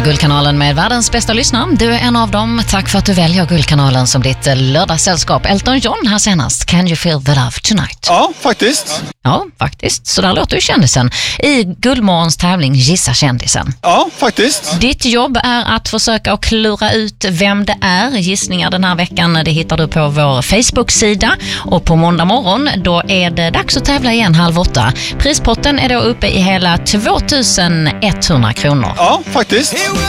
Guldkanalen med världens bästa lyssnare. Du är en av dem. Tack för att du väljer Guldkanalen som ditt lördagssällskap. Elton John här senast. Can you feel the love tonight? Ja, faktiskt. Ja, faktiskt. Så där låter ju kändisen i Guldmorgons tävling Gissa kändisen. Ja, faktiskt. Ditt jobb är att försöka att klura ut vem det är. Gissningar den här veckan, det hittar du på vår Facebook-sida. Och på måndag morgon, då är det dags att tävla igen 7:30. Prispotten är då uppe i hela 2100 kronor. Ja, faktiskt.